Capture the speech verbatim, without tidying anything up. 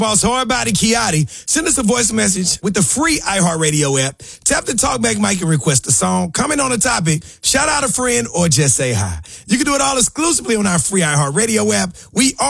Boss Hardbody Kiati, send us a voice message with the free iHeartRadio app. Tap the talkback mic and request a song, comment on a topic, shout out a friend, or just say hi. You can do it all exclusively on our free iHeartRadio app. We are